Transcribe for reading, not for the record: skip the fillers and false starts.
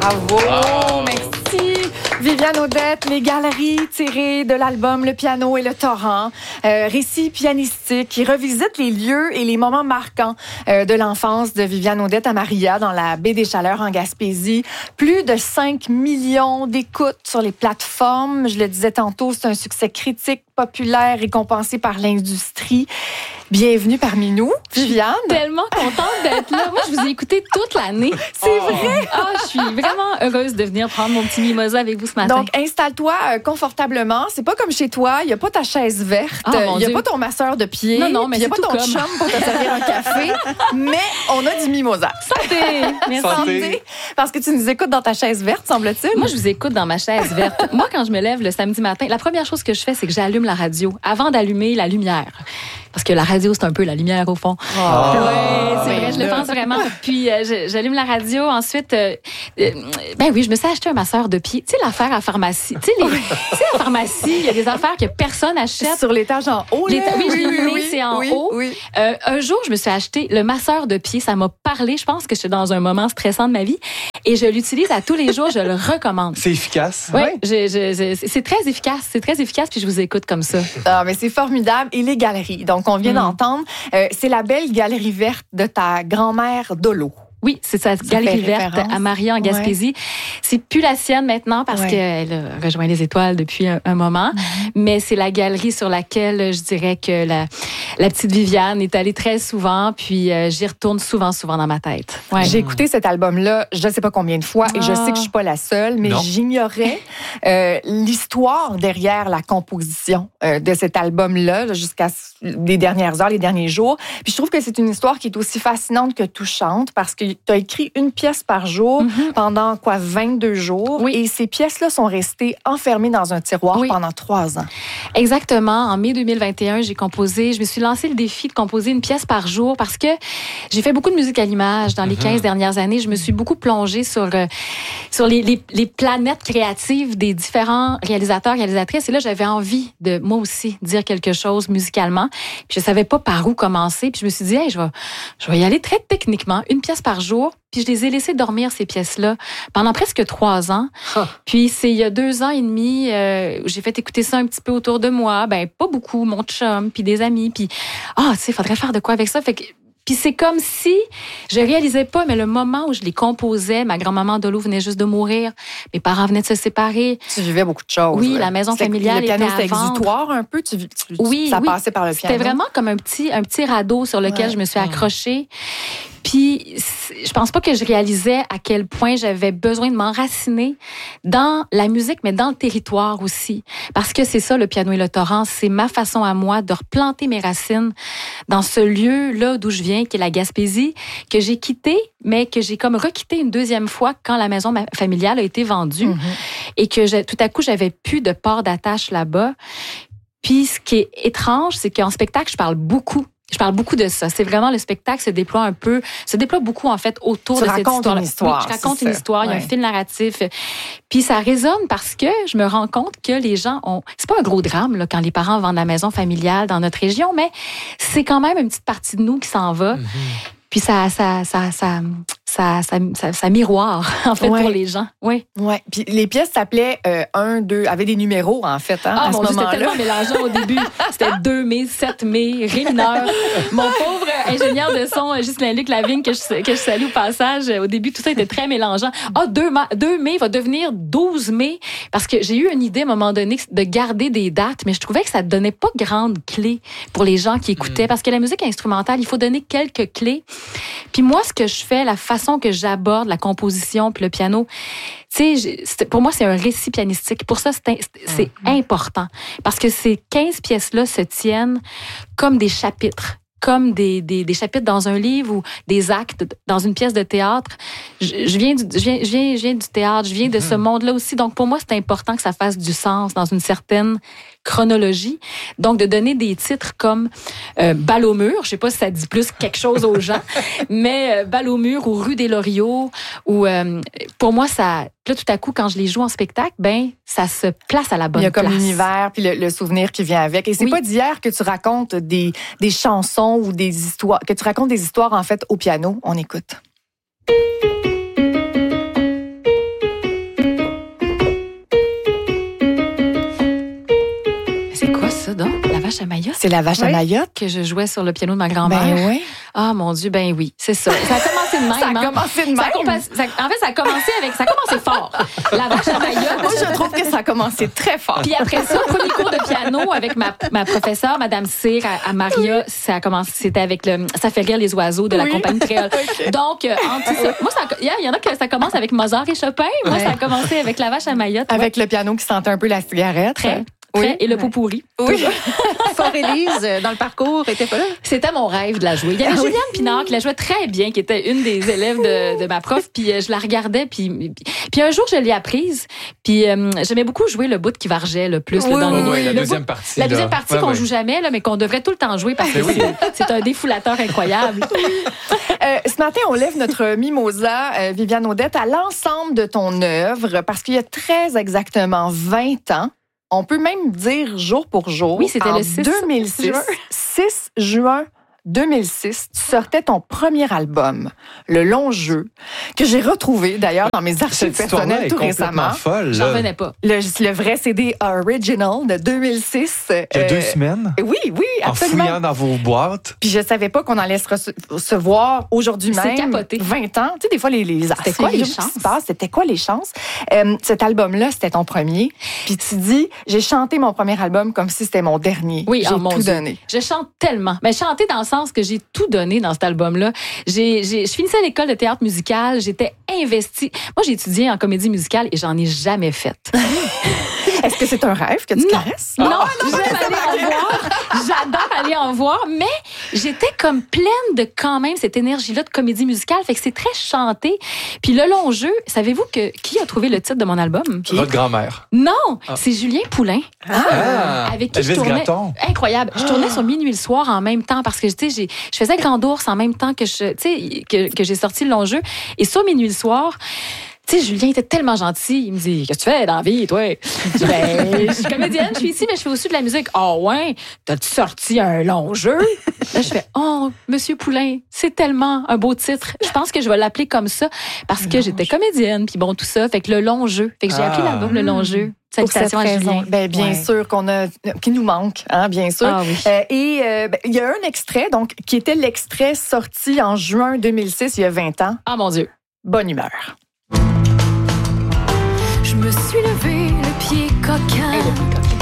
Bravo! Merci! Viviane Audette, les galeries tirées de l'album Le piano et le torrent. Récit pianistique qui revisite les lieux et les moments marquants de l'enfance de Viviane Audette à Maria dans la baie des Chaleurs en Gaspésie. Plus de 5 millions d'écoutes sur les plateformes. Je le disais tantôt, c'est un succès critique, populaire, récompensé par l'industrie. Bienvenue parmi nous, Viviane. Je suis tellement contente d'être là. Moi, je vous ai écouté toute l'année. C'est vrai? Je suis vraiment heureuse de venir prendre mon petit mimosa avec vous ce matin. Donc, installe-toi confortablement. C'est pas comme chez toi. Il n'y a pas ta chaise verte. Il n'y a pas ton masseur de pied. Non, mais il n'y a pas ton chum pour te servir un café. Mais on a du mimosa. Santé! Merci. Santé. Parce que tu nous écoutes dans ta chaise verte, semble-t-il. Moi, je vous écoute dans ma chaise verte. Moi, quand je me lève le samedi matin, la première chose que je fais, c'est que j'allume la radio avant d'allumer la lumière. Parce que la radio, c'est un peu la lumière, au fond. Oui, c'est vrai, je le pense vraiment. Puis, j'allume la radio. Ensuite, je me suis acheté un masseur de pied. Tu sais, l'affaire à pharmacie. Tu sais, à pharmacie, il y a des affaires que personne n'achète. Sur l'étage en haut, là. Oui, c'est en haut. Oui. Un jour, je me suis acheté le masseur de pied. Ça m'a parlé. Je pense que j'étais dans un moment stressant de ma vie. Et je l'utilise à tous les jours. Je le recommande. C'est efficace. Oui, c'est très efficace. C'est très efficace. Puis, je vous écoute comme ça. Ah, mais c'est formidable. Et les galeries. Donc, on vient d'entendre, c'est la belle galerie verte de ta grand-mère Dolo. Oui, c'est sa galerie verte à Maria en Gaspésie. Ouais. C'est plus la sienne maintenant parce qu'elle a rejoint les étoiles depuis un moment. Mais c'est la galerie sur laquelle je dirais que la petite Viviane est allée très souvent. Puis j'y retourne souvent dans ma tête. Ouais. J'ai écouté cet album-là, je ne sais pas combien de fois, et je sais que je ne suis pas la seule, mais j'ignorais l'histoire derrière la composition de cet album-là jusqu'à les dernières heures, les derniers jours. Puis je trouve que c'est une histoire qui est aussi fascinante que touchante parce que tu as écrit une pièce par jour pendant 22 jours. Oui. Et ces pièces-là sont restées enfermées dans un tiroir pendant 3 ans. Exactement. En mai 2021, je me suis lancé le défi de composer une pièce par jour parce que j'ai fait beaucoup de musique à l'image dans les 15 dernières années. Je me suis beaucoup plongée sur les planètes créatives des différents réalisateurs, réalisatrices. Et là, j'avais envie de, moi aussi, dire quelque chose musicalement. Puis je savais pas par où commencer. Puis je me suis dit, je vais y aller très techniquement, une pièce par jour. Puis je les ai laissés dormir, ces pièces-là, pendant presque 3 ans. Puis c'est il y a 2 ans et demi, j'ai fait écouter ça un petit peu autour de moi. Pas beaucoup, mon chum, puis des amis. Puis, faudrait faire de quoi avec ça. Puis c'est comme si je réalisais pas, mais le moment où je les composais, ma grand-maman Dolo venait juste de mourir, mes parents venaient de se séparer. Tu vivais beaucoup de choses. Oui, la maison familiale était à vendre. Le piano, c'était exutoire un peu? Ça passait par le piano? C'était vraiment comme un petit radeau sur lequel je me suis accrochée. Puis, je pense pas que je réalisais à quel point j'avais besoin de m'enraciner dans la musique, mais dans le territoire aussi. Parce que c'est ça, le piano et le torrent, c'est ma façon à moi de replanter mes racines dans ce lieu-là d'où je viens, qui est la Gaspésie, que j'ai quitté, mais que j'ai comme requitté une deuxième fois quand la maison familiale a été vendue. Et que tout à coup, j'avais plus de port d'attache là-bas. Puis, ce qui est étrange, c'est qu'en spectacle, je parle beaucoup de ça. C'est vraiment le spectacle se déploie beaucoup en fait autour de cette histoire. Je raconte une histoire, il y a un fil narratif. Puis ça résonne parce que je me rends compte que les gens c'est pas un gros drame là quand les parents vendent la maison familiale dans notre région, mais c'est quand même une petite partie de nous qui s'en va. Puis ça miroir, en fait, pour les gens. Oui. Ouais. Puis les pièces s'appelaient 1, 2, avaient des numéros, en fait, à ce moment-là. C'était tellement mélangeant au début. C'était 2 mai, 7 mai, ré mineur. Mon pauvre ingénieur de son, Ghislain-Luc Lavigne, que je salue au passage, au début, tout ça était très mélangeant. 2 mai va devenir 12 mai. Parce que j'ai eu une idée, à un moment donné, de garder des dates, mais je trouvais que ça ne donnait pas grande clé pour les gens qui écoutaient. Parce que la musique instrumentale, il faut donner quelques clés. Puis moi, ce que je fais, la façon que j'aborde la composition puis le piano, tu sais, pour moi, c'est un récit pianistique. Pour ça, c'est important. Parce que ces 15 pièces-là se tiennent comme des chapitres. Comme des chapitres dans un livre ou des actes dans une pièce de théâtre. Je viens du théâtre, je viens de ce monde-là aussi. Donc, pour moi, c'est important que ça fasse du sens dans une certaine chronologie. Donc, de donner des titres comme Balle au mur, je sais pas si ça dit plus quelque chose aux gens, mais Balle au mur ou Rue des Loriots, ou pour moi, ça... Là, tout à coup, quand je les joue en spectacle, ça se place à la bonne place. Il y a comme l'univers puis le souvenir qui vient avec. Et c'est pas d'hier que tu racontes des chansons ou des histoires, que tu racontes des histoires, en fait, au piano. On écoute. vache à Mayotte? C'est la vache à Mayotte Que je jouais sur le piano de ma grand-mère. Ben oui. Ah, mon Dieu, ben oui, c'est ça. Ça a commencé de même. Ça a commencé de même. En fait, ça a commencé fort. La vache à Mayotte. Moi, je trouve que ça a commencé très fort. Puis après ça, premier cours de piano avec ma professeure, Madame Cyr, à Maria, ça a commencé, c'était avec Ça fait rire les oiseaux de la compagnie créole. Okay. Donc, moi, il y en a que ça commence avec Mozart et Chopin. Moi, ça a commencé avec la vache à Mayotte. Avec le piano qui sentait un peu la cigarette. Très. Oui. Et le pot pourri. Oui. Fort Élise, dans le parcours, était pas là? C'était mon rêve de la jouer. Il y avait Juliane Pinard qui la jouait très bien, qui était une des élèves de ma prof. Puis je la regardais. Puis un jour, je l'ai apprise. Puis j'aimais beaucoup jouer le bout qui vargeait le plus. La deuxième partie. La deuxième partie qu'on joue jamais, là, mais qu'on devrait tout le temps jouer parce que c'est un défoulateur incroyable. Ce matin, on lève notre mimosa, Viviane Audette, à l'ensemble de ton œuvre parce qu'il y a très exactement 20 ans. On peut même dire jour pour jour. Oui, c'était le 6 2006. 6 juin 2006, tu sortais ton premier album, Le Long Jeu, que j'ai retrouvé d'ailleurs dans mes archives personnelles tout récemment. Folle, j'en revenais pas. Le vrai CD Original de 2006. Il y a 2 semaines? Oui, absolument. En fouillant dans vos boîtes. Puis je savais pas qu'on allait se voir aujourd'hui même. C'est capoté. 20 ans. Tu sais, des fois, les c'était quoi les chances? C'était quoi les chances? Cet album-là, c'était ton premier. Puis tu dis, j'ai chanté mon premier album comme si c'était mon dernier. Oui, j'ai tout donné. Je chante tellement. Mais chanter dans le sens que j'ai tout donné dans cet album-là. Je finissais l'école de théâtre musical, j'étais investie. Moi, j'ai étudié en comédie musicale et j'en ai jamais fait. Est-ce que c'est un rêve que tu caresses? Non, j'aime aller en voir. J'adore aller en voir, mais j'étais comme pleine de quand même cette énergie-là de comédie musicale. Fait que c'est très chanté. Puis Le Long Jeu, savez-vous qui a trouvé le titre de mon album? Votre grand-mère. Non, c'est Julien Poulain. Avec qui Elvis je tournais. Gratton. Incroyable. Je tournais sur Minuit le soir en même temps parce que tu sais, je faisais Grand Ours en même temps que j'ai sorti Le Long Jeu. Et sur Minuit le soir, tu sais, Julien était tellement gentil. Il me dit, qu'est-ce que tu fais dans la vie, toi? Je dis, je suis comédienne, je suis ici, mais je fais aussi de la musique. Oh, ouais, t'as-tu sorti un long jeu? Là, je fais, oh, Monsieur Poulain, c'est tellement un beau titre. Je pense que je vais l'appeler comme ça parce que j'étais comédienne, puis bon, tout ça. Fait que Le Long Jeu. Fait que j'ai appelé l'album Le Long Jeu. Salutations à Julien. Bien sûr qu'il nous manque, hein, bien sûr. Ah, oui. Il y a un extrait, donc, qui était l'extrait sorti en juin 2006, il y a 20 ans. Ah, mon Dieu. Bonne humeur. Je me suis levé le pied coquin.